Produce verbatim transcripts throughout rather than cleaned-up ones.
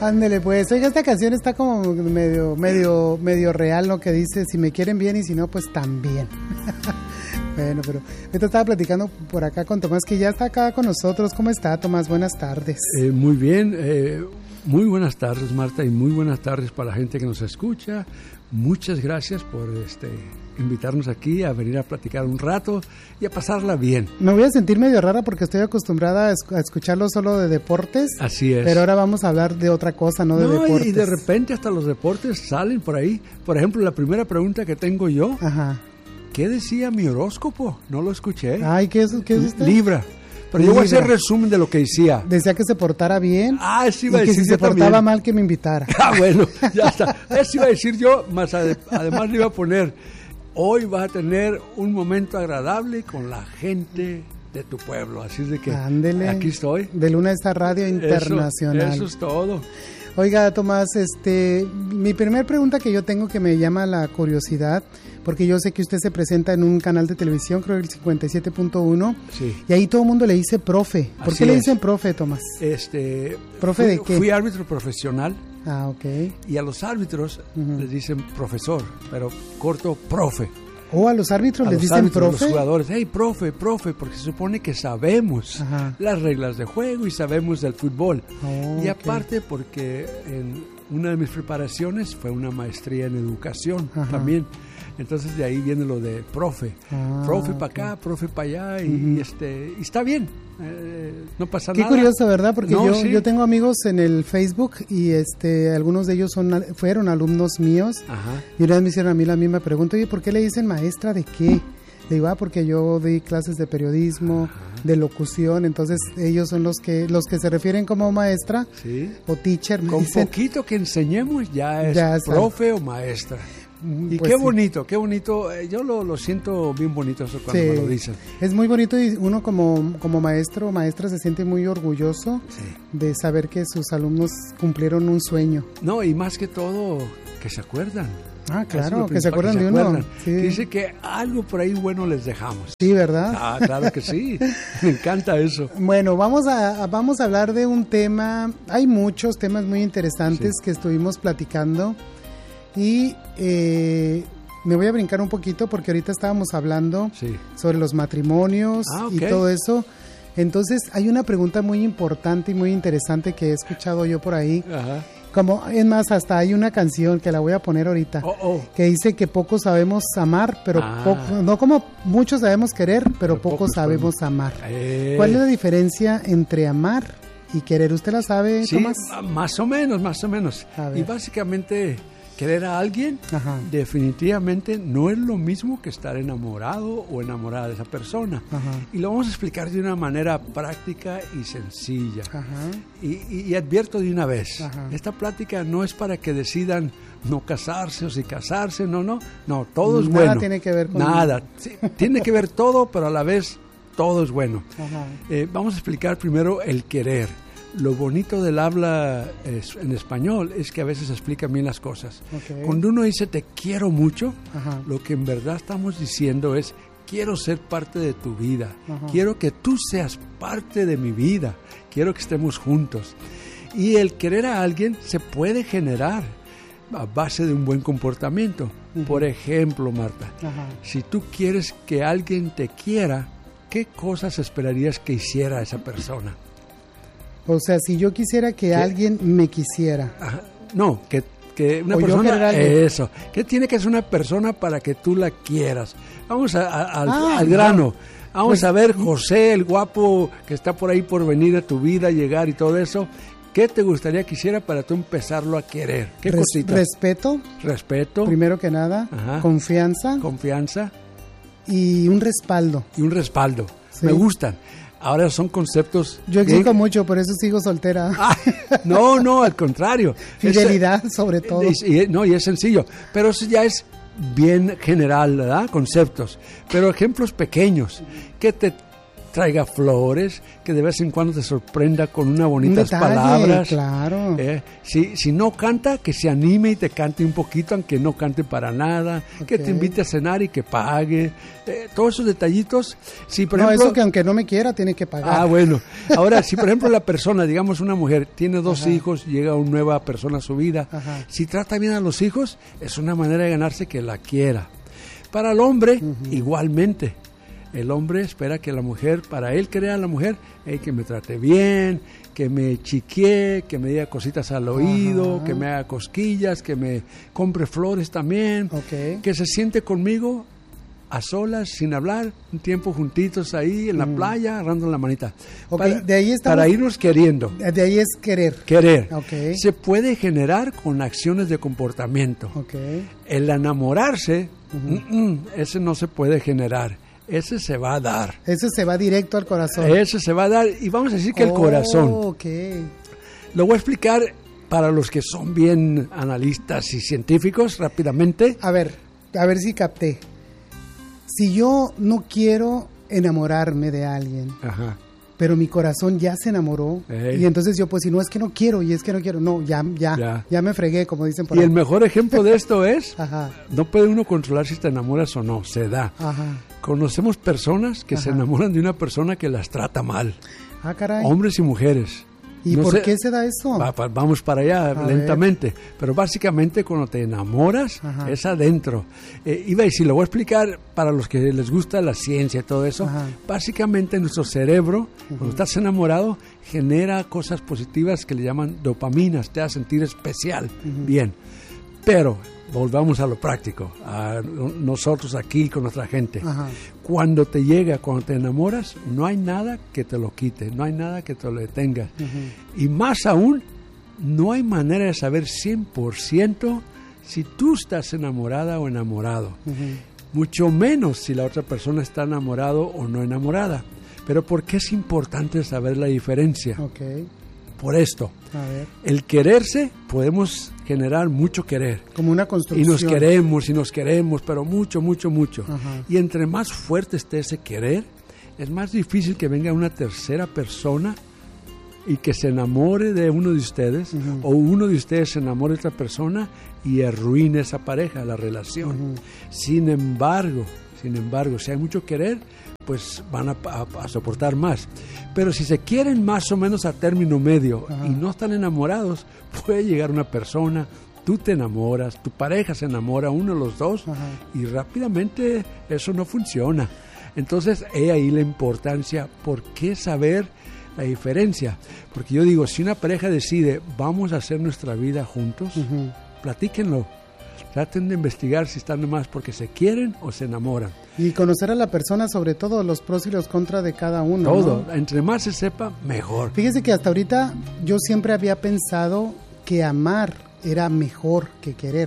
Ándele pues, oiga, esta canción está como medio, medio, medio real, lo que dice, si me quieren bien y si no, pues también. Bueno, pero yo estaba platicando por acá con Tomás, que ya está acá con nosotros. ¿Cómo está, Tomás? Buenas tardes. Eh, muy bien, eh, muy buenas tardes, Marta, y muy buenas tardes para la gente que nos escucha. Muchas gracias por este invitarnos aquí a venir a platicar un rato y a pasarla bien. Me voy a sentir medio rara porque estoy acostumbrada a, esc- a escucharlo solo de deportes. Así es. Pero ahora vamos a hablar de otra cosa, no de no, deportes. Y de repente hasta los deportes salen por ahí. Por ejemplo, la primera pregunta que tengo yo, Ajá. ¿qué decía mi horóscopo? No lo escuché. Ay, ¿qué es, qué es usted? Libra. Pero yo voy a hacer resumen de lo que decía. Decía que se portara bien. Ah, eso iba y a que decir si se yo portaba también. mal que me invitara. Ah, bueno, ya está. Eso iba a decir yo, más ade- además le iba a poner, hoy vas a tener un momento agradable con la gente de tu pueblo. Así es de que Ándele. aquí estoy. De Luna a esta radio internacional. Eso, eso es todo. Oiga, Tomás, este, mi primer pregunta que yo tengo que me llama la curiosidad, porque yo sé que usted se presenta en un canal de televisión, creo el cincuenta y siete punto uno, Sí. y ahí todo el mundo le dice profe. ¿Por Así qué le es. dicen profe, Tomás? Este, ¿Profe fui, de qué? Fui árbitro profesional Ah, ok. y a los árbitros Ujú. les dicen profesor, pero corto profe. ¿O a los árbitros A les los dicen árbitros, a profe? los jugadores, hey, profe, profe, porque se supone que sabemos Ajá. las reglas de juego y sabemos del fútbol. Oh, y ok. aparte porque en una de mis preparaciones fue una maestría en educación Ajá. también. Entonces de ahí viene lo de profe. Ah, profe para ok. acá, profe para allá, y, Ujú. y este y está bien. Eh, no pasa Qué nada. curioso, ¿verdad? Porque No, yo, sí. yo tengo amigos en el Facebook y este algunos de ellos son al- fueron alumnos míos. Ajá. Y una vez me hicieron a mí la misma pregunta, oye, ¿por qué le dicen maestra de qué? Le digo, ah, porque yo di clases de periodismo, de locución, entonces ellos son los que los que se refieren como maestra Sí. o teacher, me Con dicen. poquito que enseñemos ya es Ya está. profe o maestra. Y Pues qué sí. bonito, qué bonito. Eh, Yo lo, lo siento bien bonito eso cuando Sí. me lo dicen. Es muy bonito y uno como, como maestro o maestra se siente muy orgulloso Sí. de saber que sus alumnos cumplieron un sueño. No, y más que todo, que se acuerdan. Ah, Eso es claro, lo que se principal, acuerdan de uno. acuerdan. Sí. Dice que algo por ahí bueno les dejamos. Sí, ¿verdad? Ah, claro que sí. Me encanta eso. Bueno, vamos a, a- vamos a hablar de un tema, hay muchos temas muy interesantes Sí. que estuvimos platicando y eh, me voy a brincar un poquito porque ahorita estábamos hablando Sí. sobre los matrimonios Ah, ok. y todo eso. Entonces hay una pregunta muy importante y muy interesante que he escuchado yo por ahí. Ajá. Como, es más, hasta hay una canción que la voy a poner ahorita. Oh, oh. Que dice que pocos sabemos amar, pero Ah. poco, no como muchos sabemos querer, pero, Pero pocos, pocos sabemos podemos. amar. Eh. ¿Cuál es la diferencia entre amar y querer? ¿Usted la sabe, Sí, Tomás? ma- más o menos, más o menos. A ver. Y básicamente, querer a alguien Ajá. definitivamente no es lo mismo que estar enamorado o enamorada de esa persona. Ajá. Y lo vamos a explicar de una manera práctica y sencilla. Ajá. Y, y- y advierto de una vez, Ajá. esta plática no es para que decidan no casarse o si casarse, no, no, no, todo es Nada bueno. tiene que ver con- Nada, sí, tiene que ver todo, pero a la vez todo es bueno. Ajá. Eh, vamos a explicar primero el querer. Lo bonito del habla es- en español es que a veces explica bien las cosas. Ok. Cuando uno dice te quiero mucho, Ajá. lo que en verdad estamos diciendo es quiero ser parte de tu vida, Ajá. quiero que tú seas parte de mi vida, quiero que estemos juntos. Y el querer a alguien se puede generar a base de un buen comportamiento. Ujú. Por ejemplo, Marta, Ajá. si tú quieres que alguien te quiera, ¿qué cosas esperarías que hiciera esa persona? O sea, si yo quisiera que alguien me quisiera. Ajá. No, que, que una O yo persona... querer a alguien. Eso. ¿Qué tiene que ser una persona para que tú la quieras? Vamos a- a- al, Ah, al grano. Vamos Pues- a ver, José, el guapo que está por ahí por venir a tu vida, llegar y todo eso. ¿Qué te gustaría que hiciera para tú empezarlo a querer? ¿Qué Res- cositas? respeto, Respeto, primero que nada, Ajá. confianza confianza y un respaldo. y un respaldo. Sí. Me gustan. Ahora son conceptos... Yo bien- exijo mucho, por eso sigo soltera. Ah, no, no, al contrario. Fidelidad, sobre todo. Y, y- no, y es sencillo, pero eso ya es bien general, ¿verdad? Conceptos. Pero ejemplos pequeños, que te traiga flores, que de vez en cuando te sorprenda con unas bonitas Un detalle, palabras. Claro. Eh, si, si no canta, que se anime y te cante un poquito, aunque no cante para nada, okay. que te invite a cenar y que pague. Eh, todos esos detallitos. Si, por no, ejemplo, eso que aunque no me quiera, tiene que pagar. Ah, bueno. Ahora, si por ejemplo la persona, digamos una mujer, tiene dos Ajá. hijos, llega una nueva persona a su vida, Ajá. si trata bien a los hijos, es una manera de ganarse que la quiera. Para el hombre, uh-huh. igualmente. El hombre espera que la mujer, para él querer a la mujer, hey, que me trate bien, que me chiquee, que me diga cositas al oído, Ajá. que me haga cosquillas, que me compre flores también, okay. que se siente conmigo a solas, sin hablar, un tiempo juntitos ahí en la mm. playa, agarrando la manita. Okay. Para, de ahí estamos, para irnos queriendo. De ahí es querer. Querer. Okay. Se puede generar con acciones de comportamiento. Okay. El enamorarse, uh-huh. mm, ese no se puede generar. Ese se va a dar. Ese se va directo al corazón. Ese se va a dar y vamos a decir que oh, el corazón. Okay. Lo voy a explicar para los que son bien analistas y científicos rápidamente. A ver, a ver si capté. Si yo no quiero enamorarme de alguien, Ajá. pero mi corazón ya se enamoró, Ey. y entonces yo pues si no es que no quiero y es que no quiero, no, ya ya ya, ya me fregué, como dicen por ahí. Y ahí. el mejor ejemplo de esto es, Ajá. no puede uno controlar si te enamoras o no, se da. Ajá. Conocemos personas que Ajá. se enamoran de una persona que las trata mal. Ah, caray. Hombres y mujeres. ¿Y no por sé, qué se da eso? Va, va, vamos para allá a lentamente. Ver. Pero básicamente cuando te enamoras Ajá. es adentro. Eh, iba a decir, lo voy a explicar para los que les gusta la ciencia y todo eso. Ajá. Básicamente nuestro cerebro, uh-huh. cuando estás enamorado, genera cosas positivas que le llaman dopaminas. Te hace sentir especial. Uh-huh. Bien. Pero volvamos a lo práctico, a nosotros aquí con nuestra gente. Ajá. Cuando te llega, cuando te enamoras, no hay nada que te lo quite, no hay nada que te lo detenga. Uh-huh. Y más aún, no hay manera de saber cien por ciento si tú estás enamorada o enamorado. Uh-huh. Mucho menos si la otra persona está enamorado o no enamorada. Pero ¿por qué es importante saber la diferencia? Okay. Por esto, a ver. El quererse, podemos generar mucho querer. Como una construcción. Y nos queremos, y nos queremos, pero mucho, mucho, mucho. Ajá. Y entre más fuerte esté ese querer, es más difícil que venga una tercera persona y que se enamore de uno de ustedes, uh-huh. o uno de ustedes se enamore de otra persona y arruine esa pareja, la relación. Uh-huh. Sin embargo, sin embargo, si hay mucho querer, pues van a, a, a soportar más. Pero si se quieren más o menos a término medio Ajá. y no están enamorados, puede llegar una persona, tú te enamoras, tu pareja se enamora, uno de los dos, Ajá. y rápidamente eso no funciona. Entonces, he ahí la importancia. ¿Por qué saber la diferencia? Porque yo digo, si una pareja decide, vamos a hacer nuestra vida juntos, uh-huh. platíquenlo. Traten de investigar si están nomás porque se quieren o se enamoran. Y conocer a la persona, sobre todo los pros y los contras de cada uno. Todo, ¿no? Entre más se sepa, mejor. Fíjese que hasta ahorita yo siempre había pensado que amar era mejor que querer.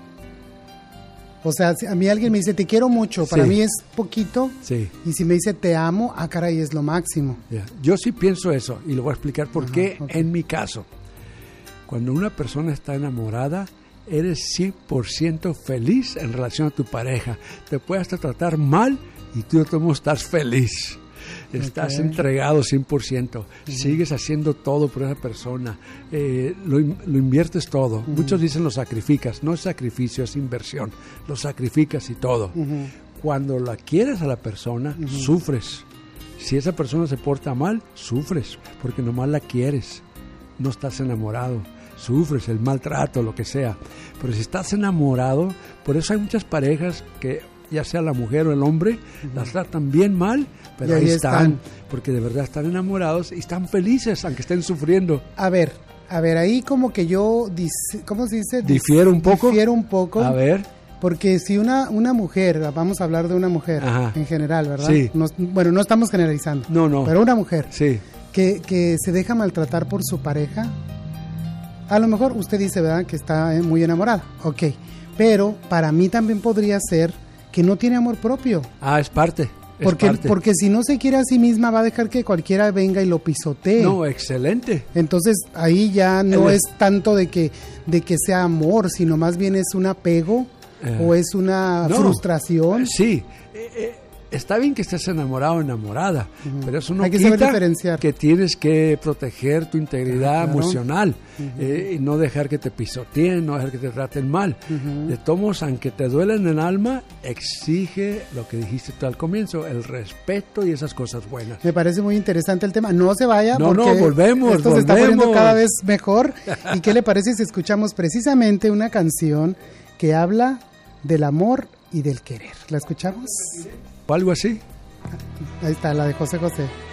O sea, si a mí alguien me dice te quiero mucho, para sí. mí es poquito. Sí. Y si me dice te amo, ah caray, es lo máximo. Yeah. Yo sí pienso eso y lo voy a explicar por Ajá, qué okay. en mi caso. Cuando una persona está enamorada, eres cien por ciento feliz en relación a tu pareja. Te puede hasta tratar mal y tú de todo modo estás feliz. Estás okay. entregado cien por ciento. Uh-huh. Sigues haciendo todo por esa persona. Eh, lo, lo inviertes todo. Uh-huh. Muchos dicen lo sacrificas. No es sacrificio, es inversión. Lo sacrificas y todo. Uh-huh. Cuando la quieres a la persona, uh-huh. sufres. Si esa persona se porta mal, sufres. Porque nomás la quieres. No estás enamorado. Sufres el maltrato, lo que sea. Pero si estás enamorado, por eso hay muchas parejas que, ya sea la mujer o el hombre, uh-huh. las tratan bien mal, pero ahí, ahí están, están, porque de verdad están enamorados y están felices, aunque estén sufriendo. A ver, a ver, ahí como que yo, ¿cómo se dice? ¿Difiero un poco? Difiero un poco. A ver. Porque si una, una mujer, vamos a hablar de una mujer Ajá. en general, ¿verdad? Sí. Nos, bueno, no estamos generalizando. No, no. Pero una mujer sí. que, que se deja maltratar por su pareja. A lo mejor usted dice, ¿verdad?, que está muy enamorada. Ok. Pero para mí también podría ser que no tiene amor propio. Ah, es parte. Es porque, parte. porque si no se quiere a sí misma, va a dejar que cualquiera venga y lo pisotee. No, excelente. Entonces, ahí ya no es tanto de que, de que sea amor, sino más bien es un apego eh, o es una no, frustración. Sí. Eh, eh, está bien que estés enamorado o enamorada, uh-huh. pero eso no Hay que quita saber diferenciar. Que tienes que proteger tu integridad ah, claro. emocional uh-huh. eh, y no dejar que te pisoteen, no dejar que te traten mal. Uh-huh. De todos modos, aunque te duela en el alma, exige lo que dijiste tú al comienzo, el respeto y esas cosas buenas. Me parece muy interesante el tema. No se vaya no, porque no, volvemos, esto volvemos. se está poniendo cada vez mejor. ¿Y qué le parece si escuchamos precisamente una canción que habla del amor y del querer? ¿La escuchamos? ¿O algo así? Ahí está, la de José José.